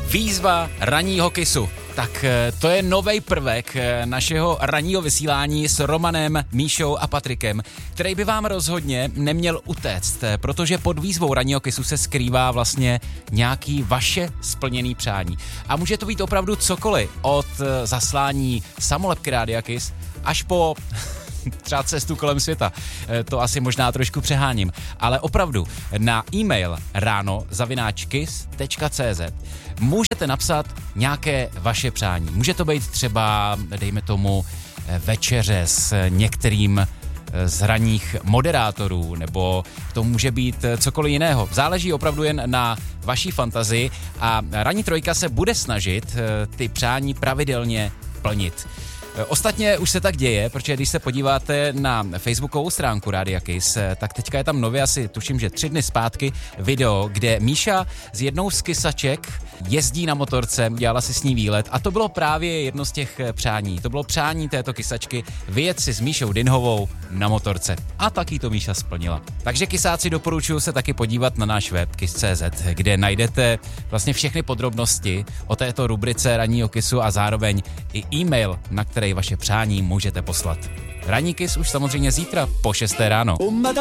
Výzva ranního kisu. Tak to je nový prvek našeho ranního vysílání s Romanem, Míšou a Patrikem, který by vám rozhodně neměl utéct, protože pod výzvou ranního kisu se skrývá vlastně nějaký vaše splněný přání. A může to být opravdu cokoliv, od zaslání samolepky Rádia Kiss až po třeba cestu kolem světa. To asi možná trošku přeháním. Ale opravdu na e-mail rano@kiss.cz můžete napsat nějaké vaše přání. Může to být třeba, dejme tomu, večeře s některým z ranních moderátorů, nebo to může být cokoliv jiného. Záleží opravdu jen na vaší fantazii a ranní trojka se bude snažit ty přání pravidelně plnit. Ostatně už se tak děje, protože když se podíváte na facebookovou stránku Rádia Kiss, tak teďka je tam nově asi, tuším, že 3 dny zpátky video, kde Míša z jednou z kysaček jezdí na motorce, dělala si s ní výlet a to bylo právě jedno z těch přání. To bylo přání této kysačky vyjet si s Míšou Dinhovou na motorce. A taky to Míša splnila. Takže kysáci, doporučuji se taky podívat na náš web kiss.cz, kde najdete vlastně všechny podrobnosti o této rubrice ranního kisu a zároveň i e-mail, na který vaše přání můžete poslat. Ranní kiss už samozřejmě zítra po 6 ráno.